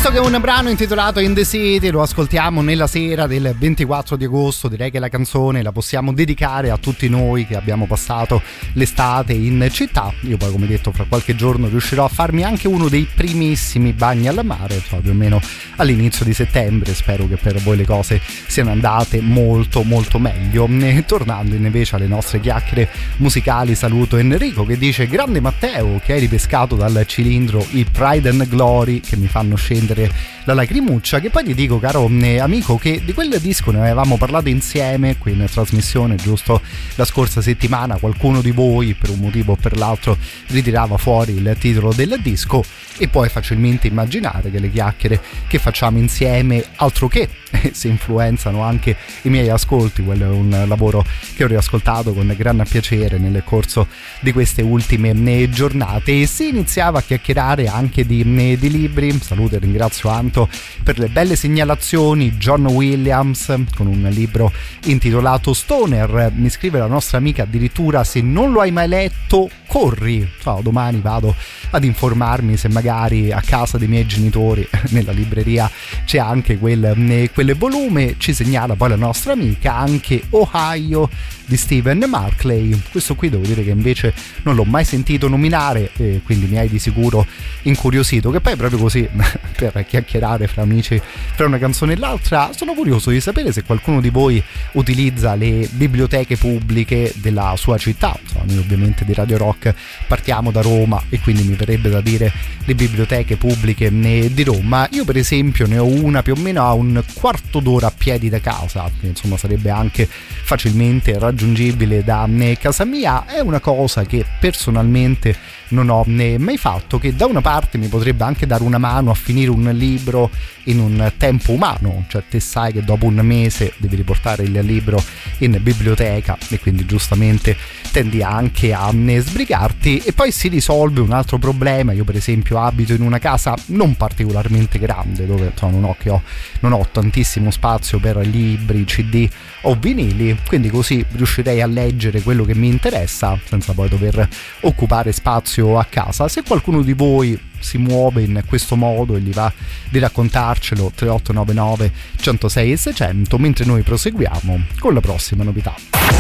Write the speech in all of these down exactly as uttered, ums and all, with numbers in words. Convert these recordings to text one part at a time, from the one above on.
Questo che è un brano intitolato In The City, lo ascoltiamo nella sera del ventiquattro di agosto. Direi che la canzone la possiamo dedicare a tutti noi che abbiamo passato l'estate in città. Io poi, come detto, fra qualche giorno riuscirò a farmi anche uno dei primissimi bagni alla mare, cioè più o meno all'inizio di settembre. Spero che per voi le cose siano andate molto molto meglio. E tornando invece alle nostre chiacchiere musicali, saluto Enrico che dice: grande Matteo, che hai ripescato dal cilindro i Pride and Glory che mi fanno scendere la lacrimuccia. Che poi ti dico, caro amico, che di quel disco ne avevamo parlato insieme qui in trasmissione giusto la scorsa settimana. Qualcuno di voi per un motivo o per l'altro ritirava fuori il titolo del disco e puoi facilmente immaginare che le chiacchiere che facciamo insieme altro che si influenzano anche i miei ascolti. Quello è un lavoro che ho riascoltato con gran piacere nel corso di queste ultime giornate e si iniziava a chiacchierare anche di, di libri. Saluto e ringrazio Anto per le belle segnalazioni. John Williams con un libro intitolato Stoner, mi scrive la nostra amica addirittura: se non lo hai mai letto corri, ciao, domani vado ad informarmi se magari a casa dei miei genitori nella libreria c'è anche quel, quel volume. Ci segnala poi la nostra amica anche Ohio di Stephen Markley. Questo qui devo dire che invece non l'ho mai sentito nominare e quindi mi hai di sicuro incuriosito, che poi è proprio così per chiacchierare fra amici fra una canzone e l'altra. Sono curioso di sapere se qualcuno di voi utilizza le biblioteche pubbliche della sua città. Noi ovviamente di Radio Rock partiamo da Roma e quindi mi verrebbe da dire le biblioteche pubbliche di Roma. Io per esempio ne ho una più o meno a un quarto d'ora a piedi da casa, che insomma sarebbe anche facilmente raggiungibile da casa mia. È una cosa che personalmente non ho mai fatto, che da una parte mi potrebbe anche dare una mano a finire un libro in un tempo umano, cioè te sai che dopo un mese devi riportare il libro in biblioteca e quindi giustamente tendi anche a sbrigarti, e poi si risolve un altro problema. Io per esempio abito in una casa non particolarmente grande dove insomma, non ho che ho non ho tantissimo spazio per libri, cd o vinili, quindi così riuscirei a leggere quello che mi interessa senza poi dover occupare spazio a casa. Se qualcuno di voi si muove in questo modo e gli va di raccontarcelo, tre otto nove nove uno zero sei e seicento, mentre noi proseguiamo con la prossima novità.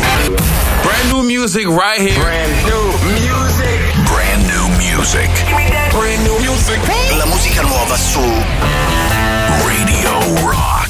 Brand new music right here. Brand new music. Brand new music. Brand new music. La musica nuova su Radio Rock.